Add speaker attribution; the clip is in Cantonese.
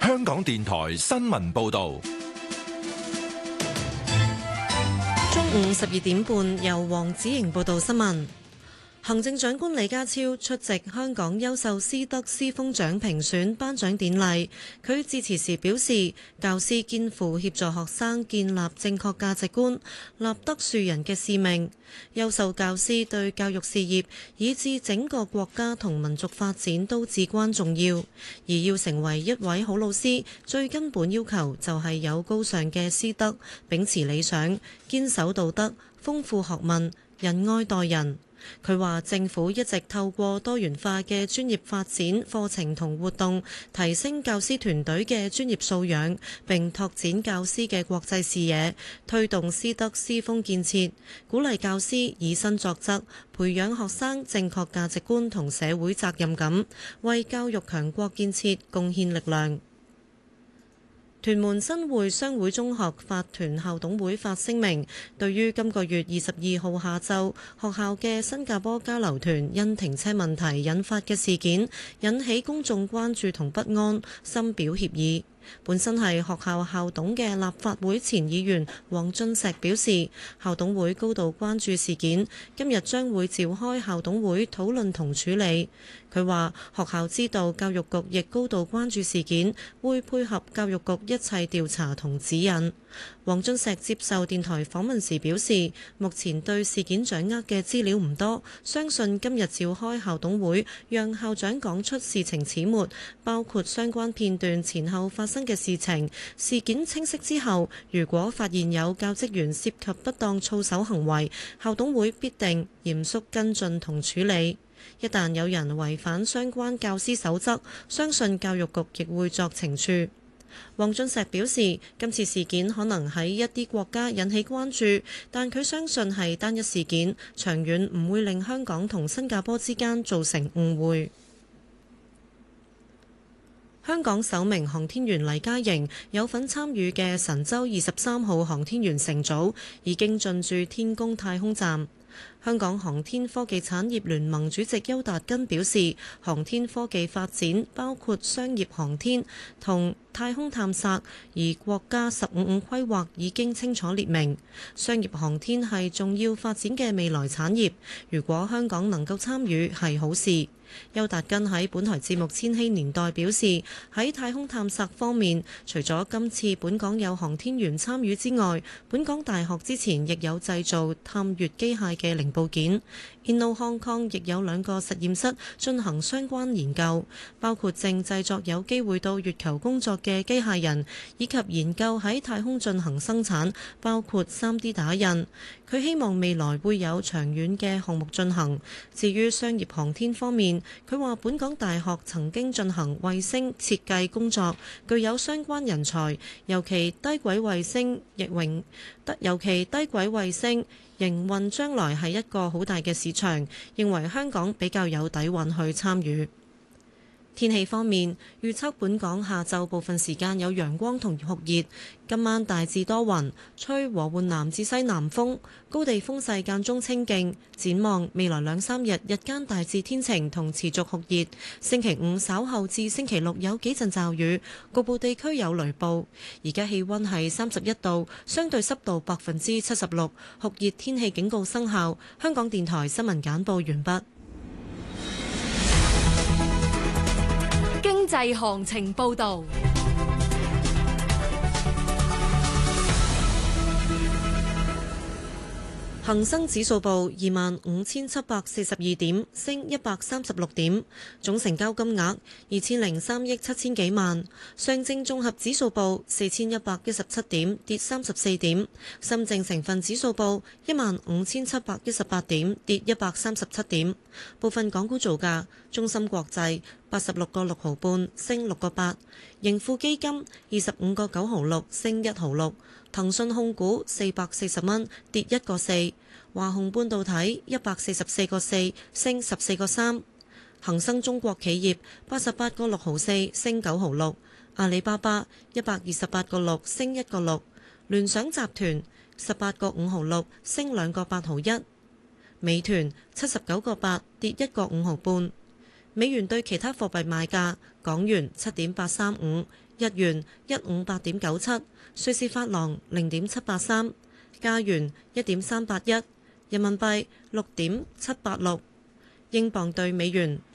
Speaker 1: 香港電台新聞報道。
Speaker 2: 中午12點半，由黃子瑩報道新聞。行政長官李家超出席香港優秀師德師風獎評選頒獎典禮。佢致辭時表示，教師肩負協助學生建立正確價值觀、立德樹人嘅使命。優秀教師對教育事業以至整個國家同民族發展都至關重要。而要成為一位好老師，最根本要求就係有高尚嘅師德，秉持理想，堅守道德，豐富學問，仁愛待人。佢話政府一直透過多元化嘅專業發展課程同活動，提升教師團隊嘅專業素養，並拓展教師嘅國際視野，推動師德師風建設，鼓勵教師以身作則，培養學生正確價值觀同社會責任感，為教育強國建設貢獻力量。屯門新會商會中學法團校董會發聲明，對於今個月22號下晝學校嘅新加坡交流團因停車問題引發嘅事件，引起公眾關注同不安，深表歉意。本身係學校校董嘅立法會前議員黃俊碩表示，校董會高度關注事件，今日將會召開校董會討論同處理。佢話學校知道教育局亦高度關注事件，會配合教育局一切調查同指引。黃俊碩接受電台訪問時表示，目前對事件掌握嘅資料唔多，相信今日召開校董會，讓校長講出事情始末，包括相關片段前後發生嘅事情。事件清晰之後，如果發現有教職員涉及不當操守行為，校董會必定嚴肅跟進同處理。一旦有人違反相關教師守則，相信教育局亦會作懲處。黃俊碩表示，今次事件可能喺一啲國家引起關注，但佢相信係單一事件，長遠唔會令香港同新加坡之間造成誤會。香港首名航天員黎嘉瑩有份參與嘅神舟23號航天員乘組已經進駐天宮太空站。香港航天科技產業聯盟主席邱達根表示，航天科技發展包括商業航天同太空探索，而國家15+5規劃已經清楚列明，商業航天係重要發展嘅未來產業。如果香港能夠參與，係好事。邱達根喺本台節目《千禧年代》表示，喺太空探索方面，除咗今次本港有航天員參與之外，本港大學之前亦有製造探月機械嘅零部件。Inno Hong Kong 亦有2個實驗室進行相關研究，包括正製作有機會到月球工作嘅機械人，以及研究喺太空進行生產，包括 3D 打印。佢希望未來會有長遠嘅項目進行。至於商業航天方面，佢話本港大學曾經進行衛星設計工作，具有相關人才，尤其低軌衛星營運將來係一個好大嘅市場，認為香港比較有底蘊去參與。天氣方面，預測本港下晝部分時間有陽光同酷熱，今晚大致多雲，吹和緩南至西南風，高地風勢間中清勁。展望未來2-3日，日間大致天晴同持續酷熱。星期五稍後至星期六有幾陣驟雨，局部地區有雷暴。而家氣溫係31度，相對濕度76%，酷熱天氣警告生效。香港電台新聞簡報完畢。
Speaker 3: 經濟行情報導。
Speaker 2: 恒生指數報25,742點，升136點，總成交金額2003億7千幾萬。上證綜合指數報4117點，跌34點。深證成分指數報15,718點，跌137點。部分港股造價：中芯國際86個6毫半，升6個8；盈富基金25個9毫6，升1毫6；騰訊控股440蚊，跌1個4；華虹半導體144個4，升14個3；恒生中國企業88個6毫4，升9毫6；阿里巴巴128個6，升1個6；聯想集團18個5毫6，升2個8毫1；美團79個8，跌1個5毫半。美元對其他貨幣賣價： 港元7.835，日元158.97，瑞士法郎0.783，加元1.381，人民幣6.786，英鎊對美元